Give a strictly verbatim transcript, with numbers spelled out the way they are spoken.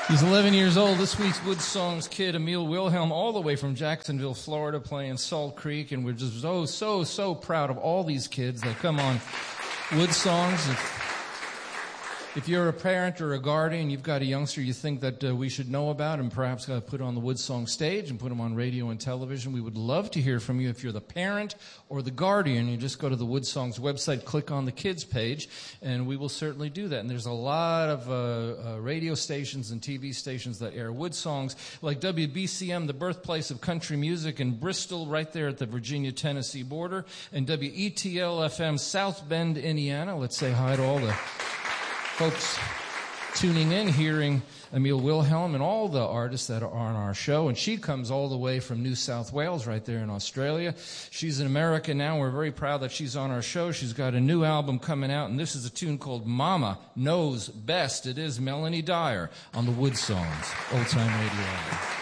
He's eleven years old. This week's Wood Songs kid, Emil Wilhelm, all the way from Jacksonville, Florida, playing Salt Creek. And we're just so, so, so proud of all these kids that come on Wood Songs. If, if you're a parent or a guardian, you've got a youngster you think that uh, we should know about and perhaps uh, put on the Wood Song stage and put them on radio and television, we would love to hear from you. If you're the parent or the guardian, you just go to the Wood Songs website, click on the kids page, and we will certainly do that. And there's a lot of uh, uh, radio stations and T V stations that air Wood Songs, like W B C M, the birthplace of country music in Bristol, right there at the Virginia-Tennessee border, and W E T L F M, South Bend, Indiana. Let's say hi to all the folks tuning in, hearing Emil Wilhelm and all the artists that are on our show. And she comes all the way from New South Wales, right there in Australia. She's in America now. We're very proud that she's on our show. She's got a new album coming out, and this is a tune called Mama Knows Best. It is Melanie Dyer on the Wood Songs, Old Time Radio.